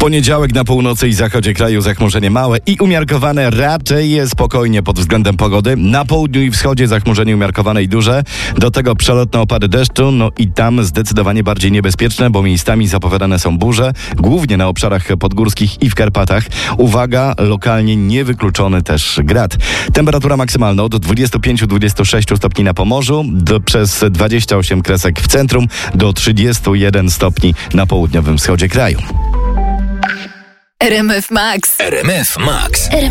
poniedziałek na północy i zachodzie kraju zachmurzenie małe i umiarkowane, raczej spokojnie pod względem pogody. Na południu i wschodzie zachmurzenie umiarkowane i duże. Do tego przelotne opady deszczu, no i tam zdecydowanie bardziej niebezpieczne, bo miejscami zapowiadane są burze, głównie na obszarach podgórskich i w Karpatach. Uwaga, lokalnie niewykluczony też grad. Temperatura maksymalna od 25-26 stopni na Pomorzu, przez 28 kresek w centrum, do 31 stopni na południowym wschodzie kraju. RMF Max. RMF Max.